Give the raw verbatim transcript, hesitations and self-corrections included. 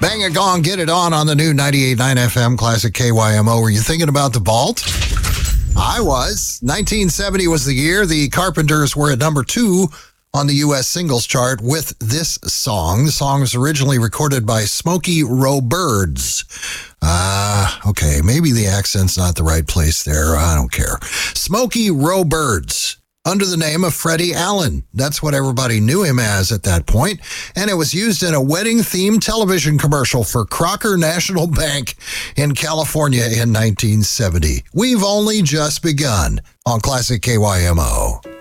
Bang a gong, get it on on the new ninety-eight point nine F M Classic K Y M O. Were you thinking about the vault? I was. nineteen seventy was the year the Carpenters were at number two on the U S singles chart with this song. The song was originally recorded by Smokey Roberts. Ah, uh, okay, maybe the accent's not the right place there. I don't care. Smokey Roberts, under the name of Freddie Allen. That's what everybody knew him as at that point. And it was used in a wedding-themed television commercial for Crocker National Bank in California in nineteen seventy. We've only just begun on Classic K Y M O.